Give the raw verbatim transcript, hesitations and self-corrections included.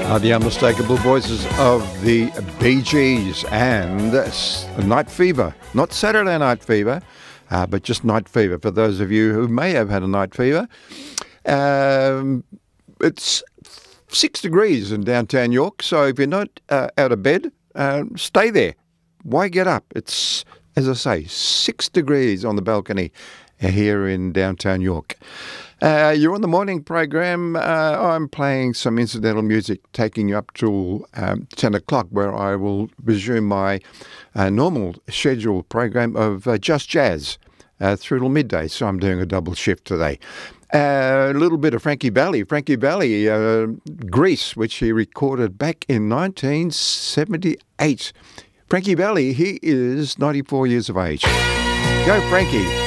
are the unmistakable voices of the Bee Gees and Night Fever. Not Saturday Night Fever, uh, but just Night Fever. For those of you who may have had a night fever, um, it's six degrees in downtown York, so if you're not uh, out of bed, uh, stay there. Why get up? It's, as I say, six degrees on the balcony here in downtown York. Uh, you're on the morning program. Uh, I'm playing some incidental music, taking you up till um, ten o'clock, where I will resume my uh, normal scheduled program of uh, Just Jazz uh, through till midday. So I'm doing a double shift today. Uh, a little bit of Frankie Valli. Frankie Valli, uh, Grease, which he recorded back in nineteen seventy-eight. Frankie Valli, he is ninety-four years of age. Go, Frankie.